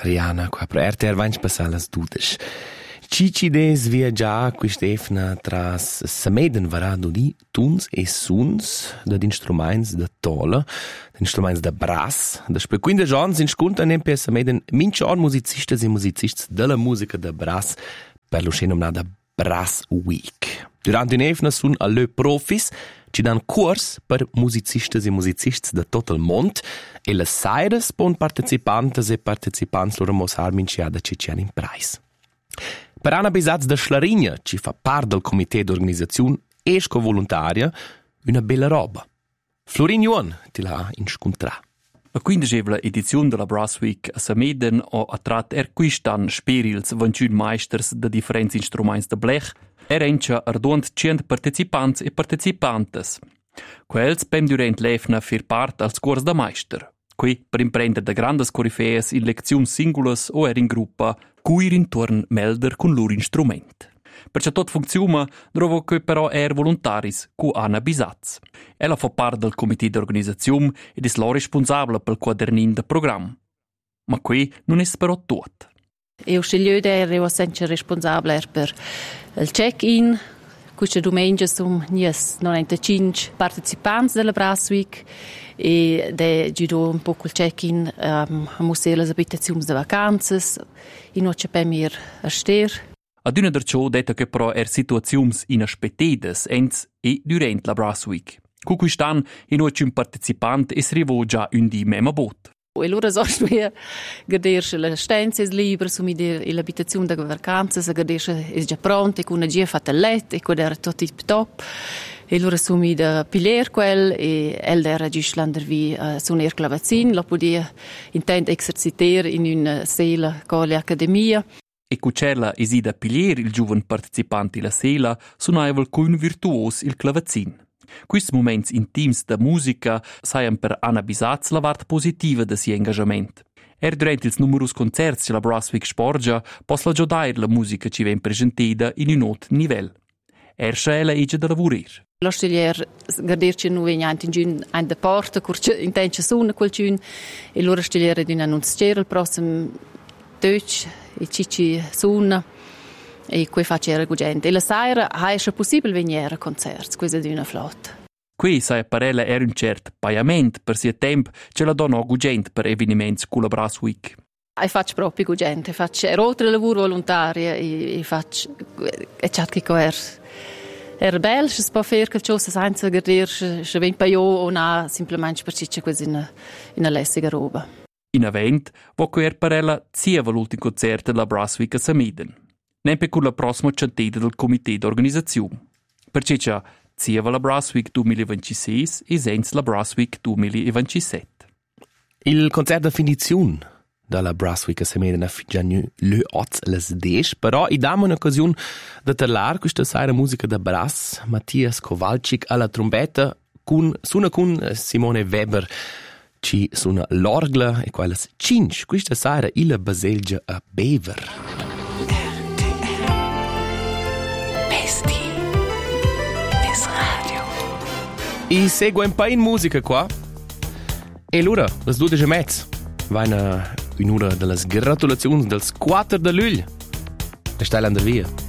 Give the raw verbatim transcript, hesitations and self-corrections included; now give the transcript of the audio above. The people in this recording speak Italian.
Rihanna, qua per R T R vains passar las dudas. Cici des viaggia qui Stefna tras Sameden varado di tuns e suns da instruments da tola, da instruments da brass, da spe quindici ans in sconta nem per Sameden minchon musicistas e musicistas della musica da brass per lo scenomnada Brass Week. Durante un'efna sun alle profis ci dan curs per musicistas e musicistas da tot il mond e le saires pon partecipantes e partecipants loro mosar minciada ci cian in prais. Per Anna Bisaz da Schlarigna, ci fa part del comité d'organizzazione esco volontaria, una bella roba. Florin Juan ti l'ha inscontrà. La quindicesima edizione della Brass Week a Sameden ha attratto er quistan sperils ventuno meisters da differenti strumenti da blech, er encia arduant cent partecipanti e partecipantes. Quels pem durant l'efna fir part als curs da meister. Qui per imprendere da grandes corifees in lezioni singulas o er in gruppa, cui rintorn melder con loro instrument. Perciò tot funziona, trovo che però er volontaris cu Anna Bisaz. Ella fa part del comité d'organizzazione ed è la responsabile pel quadernin del programma. Ma qui non è però tutto. Io sceglio ero sempre responsabile per il check-in. Questa domenica sono novantacinque partecipanti della Brass Week e de giudo un po' il check-in um, a museo le abitazioni de vacanze e non c'è per mir a ster. Ad una der ciò detta che però er situazioni inaspettidas ens e durante la Brass Week. Cu quistan in oggi un partecipante es rivo già un di mema bot. E allora sono io gadersche le stanze libere su mi l'abitazione da vacanze, se gadersche è già pronta e con una gia fatta letto e con era tutto tip top. E allora su mi da piler quel e el era giusto vi uh, su un clavazzin, lo podia intend esercitare in una sala con l'accademia. E cucella esida pilier il giovane partecipante la sela suonava con virtuos il clavazzin. Questi momenti intims da musica saien per Anna Bisaz la part positiva da suo engagement. Er durante ils numerus concerts la Brass Week sporgia pos la giodair la musica ci ven presentida in un ot nivel. Er scelta ege da lavorir. Lo stiglier garderci nu vegnant in giun ein de porta curce intence sunna quel giun e loro stiglier d'un annunziare il prossimo Deutsch e cici sunna e qui faceva gente. E la sera è possibile venire a concerti, questa è una flotta. Qui sai parella era un certo pagament per sia tempo ce la dona gente per avvenimenti con la Brass Week. E faccio proprio gente, faccio oltre lavoro volontario e, e faccio e c'è che er er bel, se può fare che ciò senza gradire se ven pa io o na semplicemente per c'è quasi una una lessiga roba. In avent, vo quer parella zieva l'ultimo concerto della Brass Week a Sameden. Nempe con la prossima centina del comité d'organizzazione. Perché c'è zieva la Brass Week duemilaventisei e senza la Brass Week duemilaventisette. Il concerto di finizione della Brass Week a Sameden a Figgianu le otto les dec, però i damo un'occasione di parlare questa sera musica da brass, Mattias Kowalczyk alla trombetta, con, suona con Simone Weber, ci suona l'orgla e quella cinque, questa sera il baselgia a Bever. I segue un po' in musica qua. E allora, le due e mezzo, va in un'ora delle gratulazioni del quattro di luglio. E stai andando via.